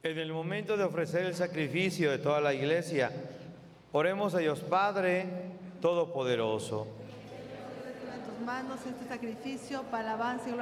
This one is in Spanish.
En el momento de ofrecer el sacrificio de toda la Iglesia, oremos a Dios Padre Todopoderoso. En tus manos este sacrificio para alabanza y gloria